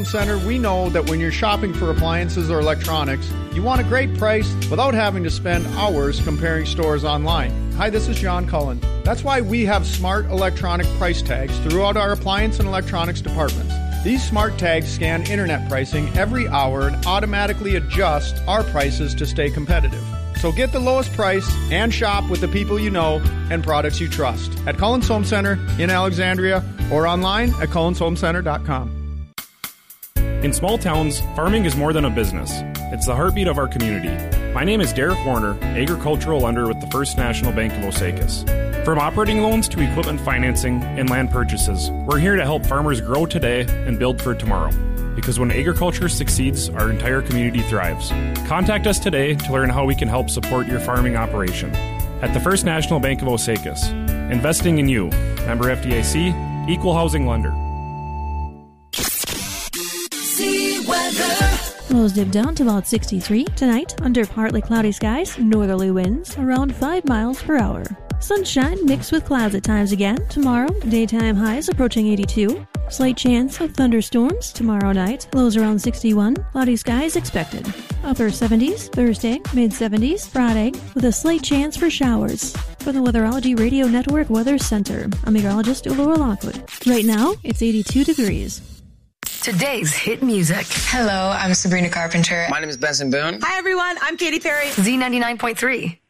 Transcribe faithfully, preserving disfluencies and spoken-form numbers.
Center, we know that when you're shopping for appliances or electronics, you want a great price without having to spend hours comparing stores online. Hi, this is John Cullen. That's why we have smart electronic price tags throughout our appliance and electronics departments. These smart tags scan internet pricing every hour and automatically adjust our prices to stay competitive. So get the lowest price and shop with the people you know and products you trust at Cullen's Home Center in Alexandria or online at cullens home center dot com. In small towns, farming is more than a business. It's the heartbeat of our community. My name is Derek Warner, agricultural lender with the First National Bank of Osakis. From operating loans to equipment financing and land purchases, we're here to help farmers grow today and build for tomorrow. Because when agriculture succeeds, our entire community thrives. Contact us today to learn how we can help support your farming operation. At the First National Bank of Osakis, investing in you. Member F D I C, Equal Housing Lender. Lows dip down to about sixty-three tonight under partly cloudy skies, northerly winds around five miles per hour. Sunshine mixed with clouds at times again tomorrow, daytime highs approaching eighty-two. Slight chance of thunderstorms tomorrow night, lows around sixty-one, cloudy skies expected. Upper seventies Thursday, mid seventies Friday, with a slight chance for showers. For the Weatherology Radio Network Weather Center, I'm meteorologist Laura Lockwood. Right now, it's eighty-two degrees. Today's hit music. Hello, I'm Sabrina Carpenter. My name is Benson Boone. Hi, everyone. I'm Katy Perry. Z ninety-nine point three.